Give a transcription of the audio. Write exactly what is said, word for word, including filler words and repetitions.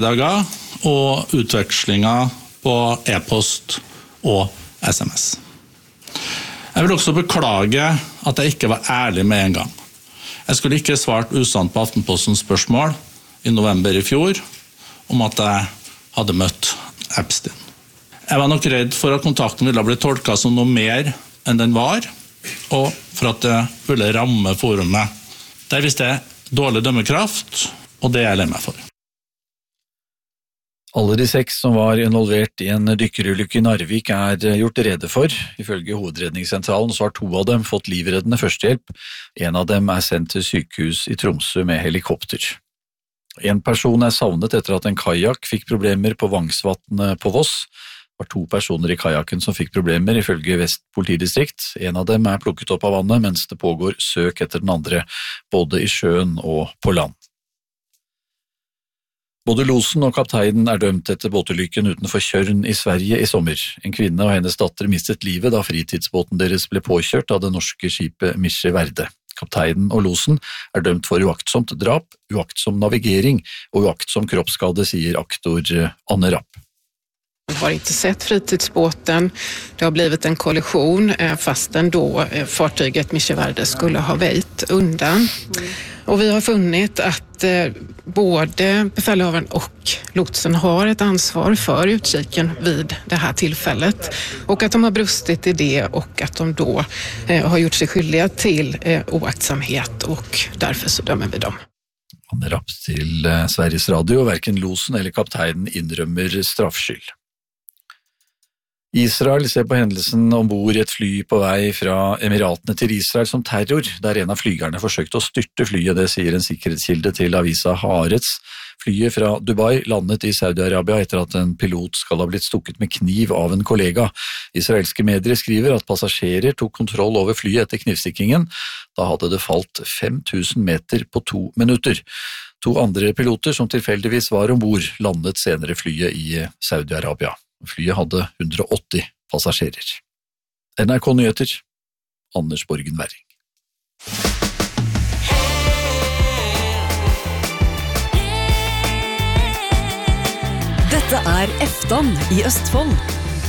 dager og utvekslinger på e-post og sms. Jeg vil også beklage at jeg ikke var ærlig med en gang. Jeg skulle ikke svart usant på Aftenpostens spørsmål i november i fjor om at jeg hadde møtt Epstein. Jeg var nok redd for at kontakten ville bli tolket som noe mer enn den var, og for at det ville ramme forumet. Der visste jeg dårlig dømmekraft, og det er jeg lei meg for. Alle de seks som var involvert i en dykkerulykke i Narvik er gjort rede for. Ifølge hovedredningssentralen så har to av dem fått livreddende førstehjelp. En av dem er sendt til sykehus i Tromsø med helikopter. En person er savnet etter at en kajak fikk problemer på Vangsvatnet på Voss. Det var to personer i kajakken som fikk problemer ifølge Vest politidistrikt. En av dem er plukket opp av vannet, mens det pågår søk etter den andre, både i sjøen og på land. Både losen og kapteinen er dømt etter båtulykken utenfor Tjørn i Sverige i sommer. En kvinne og hennes datter mistet livet da fritidsbåten deres ble påkjørt av det norske skipet Misje Verde. Kapteinen og losen er dømt for uaktsomt drap, uaktsom navigering og uaktsom kroppsskade, sier aktor Anne Rapp. Jag har inte sett fritidsbåten. Det har blivit en kollision fastän då fartyget Misje Verde skulle ha väjt undan. Och vi har funnit att både befälhavaren och lotsen har ett ansvar för utkiken vid det här tillfället. Och att de har brustit i det och att de då har gjort sig skyldiga till oaktsamhet och därför så dömer vi dem. Anne Rapp til Sveriges Radio, hverken losen eller kapteinen innrømmer straffskyld. Israel ser på hendelsen ombord i et fly på vei fra Emiratene til Israel som terror, der en av flygerne forsøkte å styrte flyet, det sier en sikkerhetskilde til avisa Haaretz. Flyet fra Dubai landet i Saudi-Arabia etter at en pilot skal ha blitt stukket med kniv av en kollega. Israelske medier skriver at passasjerer tok kontroll over flyet etter knivstikkingen. Da hadde det falt fem tusen meter på to minutter. To andre piloter som tilfeldigvis var ombord landet senere flyet i Saudi-Arabia. Flyet hadde hundre og åtti passasjerer. N R K Nyheter, Anders Borgen Werring. Dette er Eftan i Østfold.